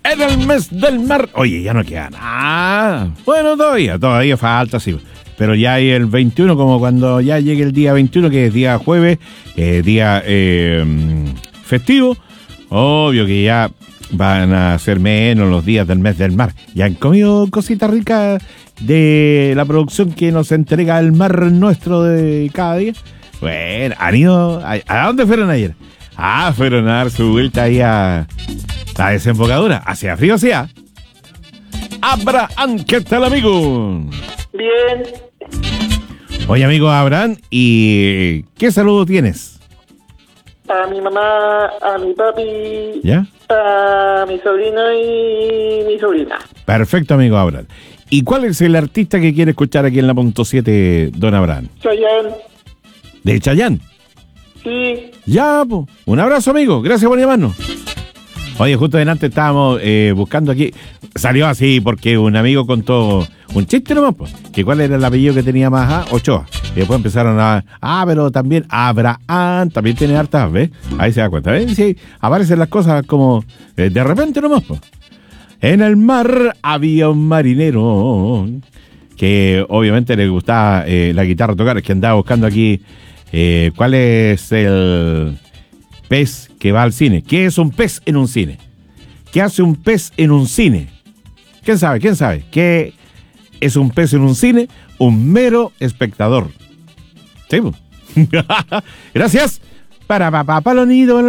en el mes del mar. Oye, ya no queda nada. Bueno, todavía falta, sí. Pero ya hay el 21, como cuando ya llegue el día 21, que es día jueves, día festivo. Obvio que ya van a ser menos los días del mes del mar. ¿Ya han comido cositas ricas de la producción que nos entrega el mar nuestro de cada día? Bueno, ¿han ido? ¿A dónde fueron ayer? Fueron a dar su vuelta ahí a la desembocadura. ¿Hacía frío, hacía? Abraham, ¿qué tal, amigo? Bien. Oye, amigo Abraham, ¿y qué saludo tienes? A mi mamá, a mi papi, ¿Ya? a mi sobrino y mi sobrina. Perfecto, amigo Abraham. ¿Y cuál es el artista que quiere escuchar aquí en la punto 7, don Abraham? Chayanne. ¿De Chayanne? Sí. Ya, pues. Un abrazo, amigo. Gracias por llamarnos. Oye, justo delante estábamos buscando aquí. Salió así porque un amigo contó un chiste nomás, pues. Que cuál era el apellido que tenía más Ochoa. Y después empezaron pero también Abraham también tiene hartas, ¿ves? Ahí se da cuenta, ¿ves? Sí, aparecen las cosas como de repente nomás, pues. En el mar había un marinero que obviamente le gustaba la guitarra tocar, es que andaba buscando aquí cuál es el pez que va al cine. ¿Qué es un pez en un cine? ¿Qué hace un pez en un cine? ¿Quién sabe? ¿Qué es un pez en un cine? Un mero espectador. Sí, pues. Gracias. Para los niñitos.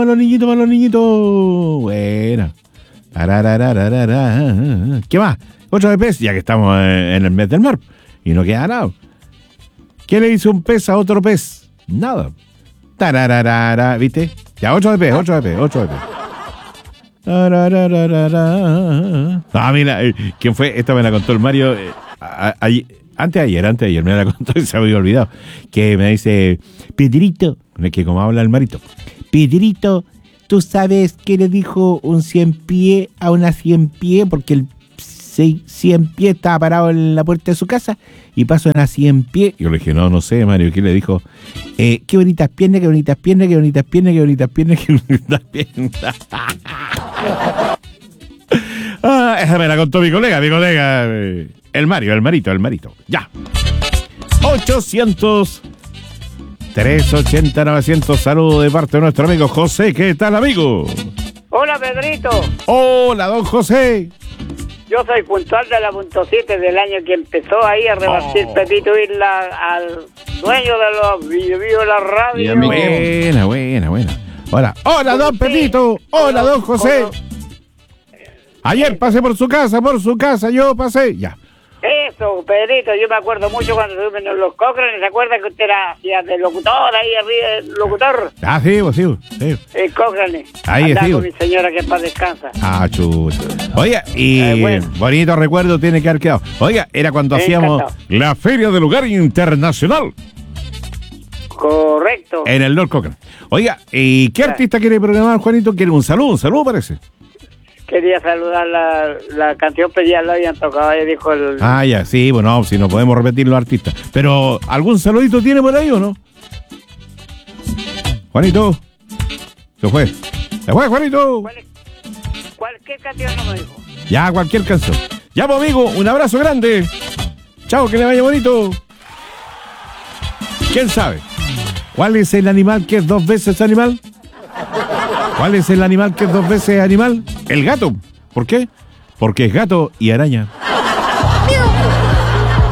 Buena. ¿Qué más? Otro de pez, ya que estamos en el mes del mar. Y no queda nada. ¿Qué le hizo un pez a otro pez? Nada. Tarararara, ¿viste? Ya, otro de pez. Mira, ¿quién fue? Esta me la contó el Mario antes de ayer me la contó y se me había olvidado. Que me dice, Pedrito, que como habla el Marito, Pedrito, ¿tú sabes qué le dijo un 100 pie a una 100 pie? Porque el 100 pie estaba parado en la puerta de su casa y pasó una 100 pie. Yo le dije, no sé, Mario. ¿Qué le dijo? Qué bonitas piernas, qué bonitas piernas, qué bonitas piernas, qué bonitas piernas, qué bonitas piernas. Esa me la contó mi colega, el Marito. Ya. 800-380-900. Saludo de parte de nuestro amigo José. ¿Qué tal, amigo? Hola, Pedrito. Hola, don José. Yo soy puntual de la punto 7 del año que empezó ahí a repartir Pepito Isla al dueño de los videos de la radio. Buena. Hola, don Pepito. Hola, don José. Ayer pasé por su casa, yo pasé. Ya. Eso, Pedrito, yo me acuerdo mucho cuando estuve en los Cochrane. ¿Se acuerda que usted era de locutor ahí arriba, locutor? Sí. El Cochrane. Ahí andaba sí. Con mi señora que para descansa. Chucha. Oiga, y bueno. Bonito recuerdo tiene que haber quedado. Oiga, era cuando hacíamos la Feria del Hogar Internacional. Correcto. En el Lord Cochrane. Oiga, ¿y qué artista quiere programar, Juanito? ¿Quiere un saludo parece? Quería saludar la canción, pero ya la habían tocado, ya dijo el... Ya, sí, bueno, si no podemos repetir los artistas. Pero, ¿algún saludito tiene por ahí o no? Juanito. Se fue, Juanito. Cualquier canción no me dijo. Ya, cualquier canción. Ya, pues, amigo, un abrazo grande. Chao, que le vaya bonito. ¿Quién sabe? ¿Cuál es el animal que es 2 veces animal? ¿Cuál es el animal que es 2 veces animal? El gato. ¿Por qué? Porque es gato y araña.